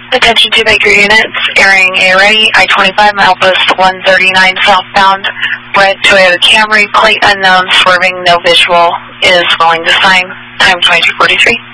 Attention to Baker units, airing A ready, I-25 milepost 139 southbound, red Toyota Camry, plate unknown, swerving, no visual, is willing to sign, time 22:43.